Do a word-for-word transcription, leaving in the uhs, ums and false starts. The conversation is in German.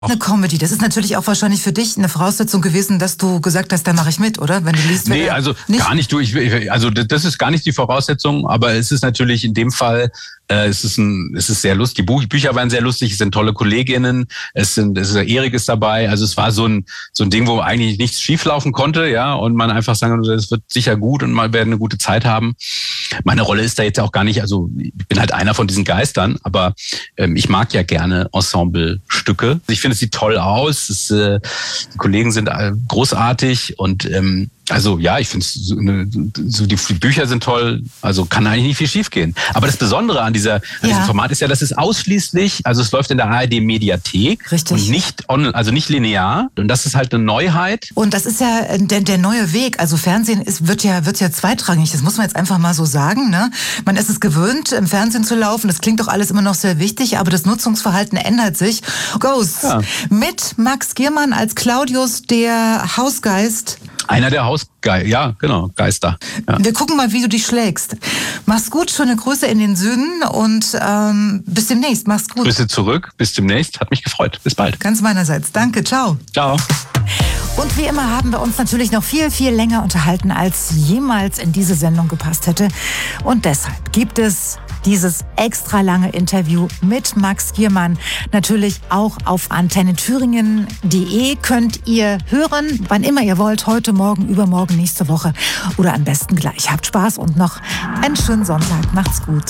Eine Comedy, das ist natürlich auch wahrscheinlich für dich eine Voraussetzung gewesen, dass du gesagt hast, da mache ich mit, oder? Wenn du liest, nee, also nicht? gar nicht. Du, ich, also das ist gar nicht die Voraussetzung, aber es ist natürlich in dem Fall, äh, es ist ein, es ist sehr lustig. Die Buch, Bücher waren sehr lustig, es sind tolle Kolleginnen, es sind, es ist Erik ist dabei. Also es war so ein so ein Ding, wo eigentlich nichts schieflaufen konnte, ja, und man einfach sagen konnte, es wird sicher gut und man werden eine gute Zeit haben. Meine Rolle ist da jetzt auch gar nicht, also ich bin halt einer von diesen Geistern, aber ähm, ich mag ja gerne Ensemblestücke. Ich finde, es sieht toll aus. Es, äh, die Kollegen sind großartig und ähm, also ja, ich finde so, so die, die Bücher sind toll, also kann eigentlich nicht viel schiefgehen. Aber das Besondere an dieser an ja. diesem Format ist ja, dass es ausschließlich, also es läuft in der A R D Mediathek. Richtig. Und nicht on, also nicht linear. Und das ist halt eine Neuheit. Und das ist ja der, der neue Weg. Also Fernsehen ist, wird ja wird ja zweitrangig. Das muss man jetzt einfach mal so sagen. Ne? Man ist es gewöhnt, im Fernsehen zu laufen. Das klingt doch alles immer noch sehr wichtig, aber das Nutzungsverhalten ändert sich. Ghosts ja. mit Max Giermann als Claudius, der Hausgeist. Einer der Hausgeister, ja, genau, Geister. Ja. Wir gucken mal, wie du dich schlägst. Mach's gut, schöne Grüße in den Süden und ähm, bis demnächst. Mach's gut. Grüße zurück, bis demnächst. Hat mich gefreut. Bis bald. Ganz meinerseits. Danke, ciao. Ciao. Und wie immer haben wir uns natürlich noch viel, viel länger unterhalten, als jemals in diese Sendung gepasst hätte. Und deshalb gibt es dieses extra lange Interview mit Max Giermann natürlich auch auf antenne thüringen punkt de könnt ihr hören, wann immer ihr wollt, heute, morgen, übermorgen, nächste Woche oder am besten gleich. Habt Spaß und noch einen schönen Sonntag. Macht's gut.